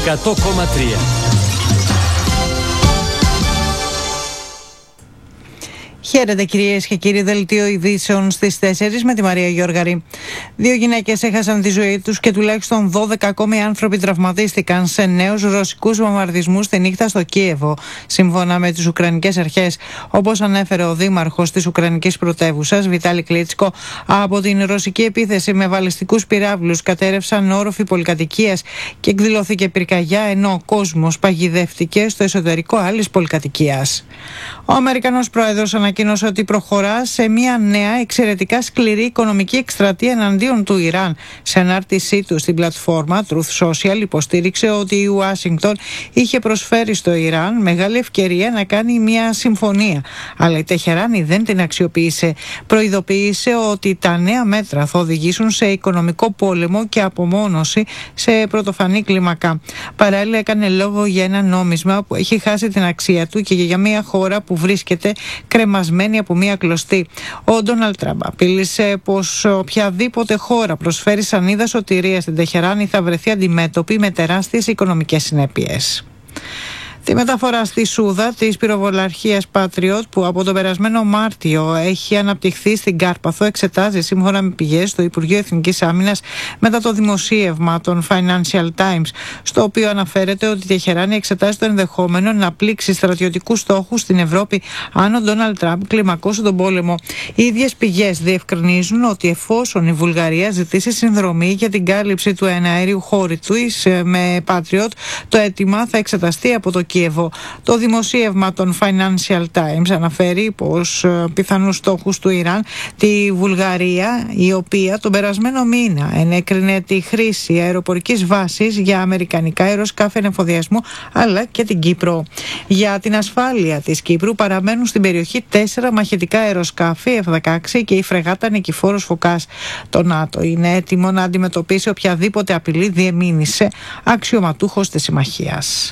100,3. Χαίρετε κυρίες και κύριοι, δελτίο ειδήσεων στις 4 με τη Μαρία Γιώργαρη. 2 γυναίκες έχασαν τη ζωή τους και τουλάχιστον 12 ακόμη άνθρωποι τραυματίστηκαν σε νέους ρωσικούς βομβαρδισμούς τη νύχτα στο Κίεβο, σύμφωνα με τις Ουκρανικές αρχές. Όπως ανέφερε ο δήμαρχος της Ουκρανικής πρωτεύουσας, Βιτάλη Κλίτσκο, από την ρωσική επίθεση με βαλιστικούς πυράβλους κατέρευσαν όροφοι πολυκατοικίας και εκδηλώθηκε πυρκαγιά, ενώ ο κόσμος παγιδεύτηκε στο εσωτερικό άλλης πολυκατοικίας. Ο Αμερικανός πρόεδρος ανακοίνωσε ότι προχωρά σε μια νέα εξαιρετικά σκληρή οικονομική εκστρατεία εναντίον του Ιράν. Σε ανάρτησή του στην πλατφόρμα Truth Social υποστήριξε ότι η Ουάσιγκτον είχε προσφέρει στο Ιράν μεγάλη ευκαιρία να κάνει μια συμφωνία, αλλά η Τεχεράνη δεν την αξιοποίησε. Προειδοποίησε ότι τα νέα μέτρα θα οδηγήσουν σε οικονομικό πόλεμο και απομόνωση σε πρωτοφανή κλίμακα. Παράλληλα έκανε λόγο για ένα νόμισμα που έχει χάσει την αξία του και για μια χώρα που βρίσκεται κρεμασμένη από μια κλωστή. Ο Ντόναλντ Τραμπ απείλησε πως οποιαδήποτε χώρα προσφέρει σανίδα σωτηρίας στην Τεχεράνη θα βρεθεί αντιμέτωπη με τεράστιες οικονομικές συνέπειες. Τη μεταφορά στη Σούδα της πυροβολαρχίας Patriot, που από τον περασμένο Μάρτιο έχει αναπτυχθεί στην Κάρπαθο, εξετάζει σύμφωνα με πηγές στο Υπουργείο Εθνικής Άμυνας μετά το δημοσίευμα των Financial Times, στο οποίο αναφέρεται ότι η Τεχεράνη εξετάζει το ενδεχόμενο να πλήξει στρατιωτικούς στόχους στην Ευρώπη αν ο Ντόναλντ Τραμπ κλιμακώσει τον πόλεμο. Οι ίδιες πηγές διευκρινίζουν ότι εφόσον η Βουλγαρία ζητήσει συνδρομή για την κάλυψη του εναέριου χώρου της με Patriot, το αίτημα θα εξεταστεί από το Κίεβο. Το δημοσίευμα των Financial Times αναφέρει πως πιθανούς στόχους του Ιράν τη Βουλγαρία, η οποία τον περασμένο μήνα ενέκρινε τη χρήση αεροπορικής βάσης για αμερικανικά αεροσκάφη ενεφοδιασμού, αλλά και την Κύπρο. Για την ασφάλεια της Κύπρου παραμένουν στην περιοχή 4 μαχητικά αεροσκάφη F-16 και η φρεγάτα Νικηφόρος Φωκάς. Το ΝΑΤΟ είναι έτοιμο να αντιμετωπίσει οποιαδήποτε απειλή, διεμήνυσε αξιωματούχος της συμμαχίας.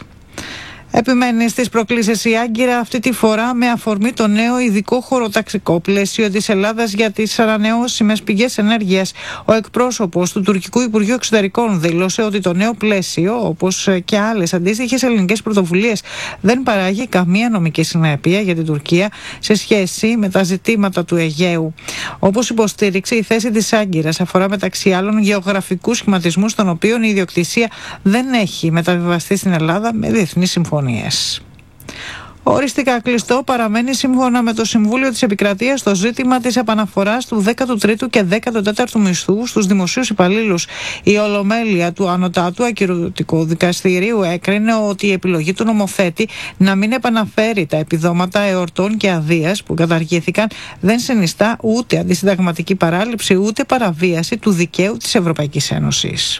Επιμένει στις προκλήσεις η Άγκυρα, αυτή τη φορά με αφορμή το νέο ειδικό χωροταξικό πλαίσιο της Ελλάδας για τις ανανεώσιμες πηγές ενέργειας. Ο εκπρόσωπος του Τουρκικού Υπουργείου Εξωτερικών δήλωσε ότι το νέο πλαίσιο, όπως και άλλες αντίστοιχες ελληνικές πρωτοβουλίες, δεν παράγει καμία νομική συνέπεια για την Τουρκία σε σχέση με τα ζητήματα του Αιγαίου. Όπως υποστήριξε, η θέση της Άγκυρας αφορά μεταξύ άλλων γεωγραφικούς σχηματισμούς, των οποίων η ιδιοκτησία δεν έχει μεταβιβαστεί στην Ελλάδα με διεθνείς συμφωνίες. Οριστικά κλειστό παραμένει, σύμφωνα με το Συμβούλιο της Επικρατείας, το ζήτημα της επαναφοράς του 13ου και 14ου μισθού στους δημοσίους υπαλλήλους. Η Ολομέλεια του Ανωτάτου Ακυρωτικού Δικαστηρίου έκρινε ότι η επιλογή του νομοθέτη να μην επαναφέρει τα επιδόματα εορτών και αδείας που καταργήθηκαν δεν συνιστά ούτε αντισυνταγματική παράληψη ούτε παραβίαση του δικαίου της Ευρωπαϊκής Ένωσης.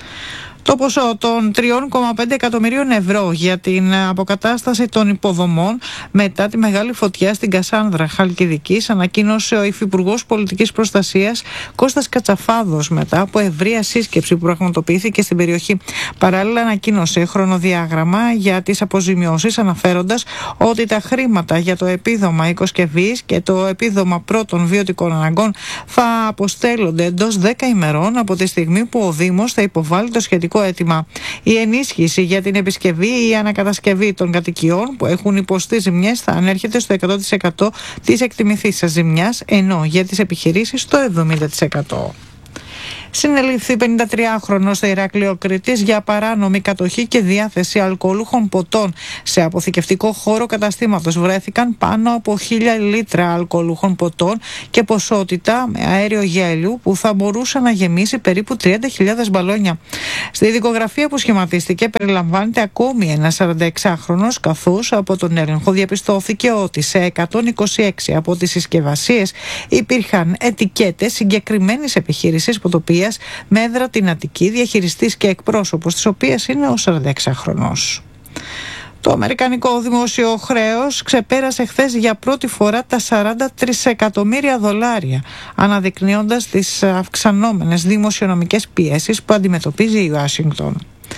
Το ποσό των 3,5 εκατομμυρίων ευρώ για την αποκατάσταση των υποδομών μετά τη μεγάλη φωτιά στην Κασάνδρα Χαλκιδικής ανακοίνωσε ο Υφυπουργός Πολιτικής Προστασίας Κώστας Κατσαφάδος μετά από ευρεία σύσκεψη που πραγματοποιήθηκε στην περιοχή. Παράλληλα ανακοίνωσε χρονοδιάγραμμα για τις αποζημιώσεις, αναφέροντας ότι τα χρήματα για το επίδομα οικοσκευής και το επίδομα πρώτων βιωτικών αναγκών θα αποστέλλονται εντός 10 ημερών από τη στιγμή που ο Δήμος θα υποβάλει το σχετικό αίτημα. Η ενίσχυση για την επισκευή ή ανακατασκευή των κατοικιών που έχουν υποστεί ζημιές θα ανέρχεται στο 100% της εκτιμηθήσας ζημιάς, ενώ για τις επιχειρήσεις το 70%. Συνελήφθη 53χρονος στο Ηράκλειο Κρήτης για παράνομη κατοχή και διάθεση αλκοολούχων ποτών. Σε αποθηκευτικό χώρο καταστήματος βρέθηκαν πάνω από 1.000 λίτρα αλκοολούχων ποτών και ποσότητα με αέριο γέλιου που θα μπορούσε να γεμίσει περίπου 30.000 μπαλόνια. Στη δικογραφία που σχηματίστηκε περιλαμβάνεται ακόμη ένας 46χρονος, καθώς από τον έλεγχο διαπιστώθηκε ότι σε 126 από τις συσκευασίες υπήρχαν ετικέτες συγκεκριμένης επιχείρησης ποτοπίας με έδρα την Αττική, διαχειριστής και εκπρόσωπος της οποίας είναι ο 46χρονος. Το αμερικανικό δημόσιο χρέος ξεπέρασε χθες για πρώτη φορά τα 43 εκατομμύρια δολάρια, αναδεικνύοντας τις αυξανόμενες δημοσιονομικές πιέσεις που αντιμετωπίζει η Ουάσιγκτον.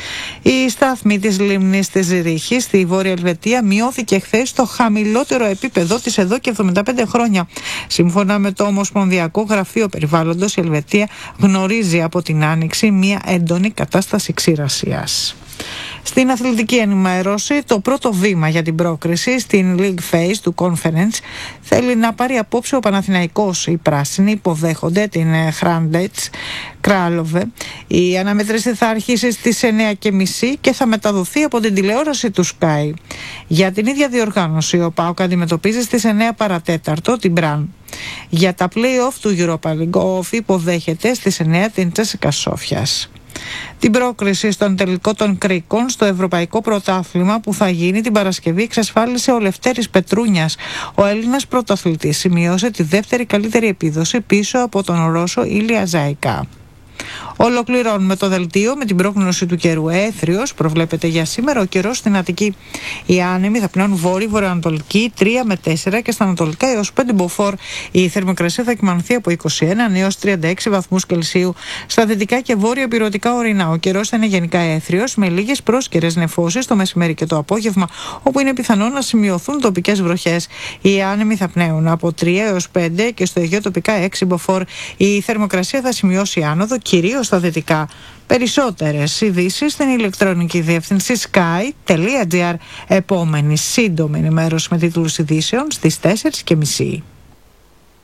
Η στάθμη της λίμνης της Ρίχης στη Βόρεια Ελβετία μειώθηκε χθες στο χαμηλότερο επίπεδο της εδώ και 75 χρόνια. Σύμφωνα με το Ομοσπονδιακό Γραφείο Περιβάλλοντος, η Ελβετία γνωρίζει από την Άνοιξη μια έντονη κατάσταση ξηρασίας. Στην αθλητική ενημέρωση, το πρώτο βήμα για την πρόκριση στην League Phase του Conference θέλει να πάρει απόψε ο Παναθηναϊκός. Οι πράσινοι υποδέχονται την Hrandets Kralove. Η αναμέτρηση θα αρχίσει στις 9:30 και θα μεταδοθεί από την τηλεόραση του Sky. Για την ίδια διοργάνωση, ο ΠΑΟΚ αντιμετωπίζει στις 9 παρατέταρτο την Μπραν. Για τα play-off του Europa League, ο ΟΦ υποδέχεται στις 9 την Τσέσικα Σόφιας. Την πρόκριση στον τελικό των κρίκων στο Ευρωπαϊκό Πρωτάθλημα που θα γίνει την Παρασκευή εξασφάλισε ο Λευτέρης Πετρούνιας. Ο Έλληνας πρωταθλητής σημειώσε τη δεύτερη καλύτερη επίδοση πίσω από τον Ρώσο Ήλια Ζάικα. Ολοκληρώνουμε το δελτίο με την πρόγνωση του καιρού. Έθριος προβλέπεται για σήμερα ο καιρός στην Αττική. Οι άνεμοι θα πνέουν βόρειο-βορειοανατολική 3 με 4 και στα ανατολικά έως 5 μποφόρ. Η θερμοκρασία θα κυμανθεί από 21 έως 36 βαθμούς Κελσίου. Στα δυτικά και βόρειο-υπηρετικά ορεινά ο καιρός θα είναι γενικά έθριος με λίγες πρόσκαιρες νεφώσεις το μεσημέρι και το απόγευμα, όπου είναι πιθανό να σημειωθούν τοπικές βροχές. Οι άνεμοι θα πνέουν από 3 έως 5 και στο Αιγαίο τοπικά 6 μποφόρ. Η θερμοκρασία θα σημειώσει άνοδο κυρίως στα δυτικά. Περισσότερες ειδήσεις στην ηλεκτρονική διεύθυνση sky.gr. Επόμενη σύντομη ενημέρωση με τίτλους ειδήσεων στις 4:30.